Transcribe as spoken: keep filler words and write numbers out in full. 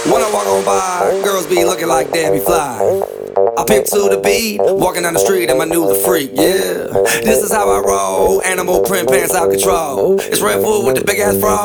When I walk on by, girls be looking like Debbie Fly. I pimp to the beat, walking down the street and my new the freak, yeah. This is how I roll, animal print pants out control. It's Red Food with the big ass fro.